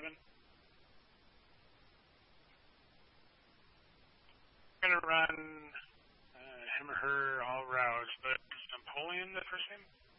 7. I'm going to run him or her all routes, but is Napoleon the first name?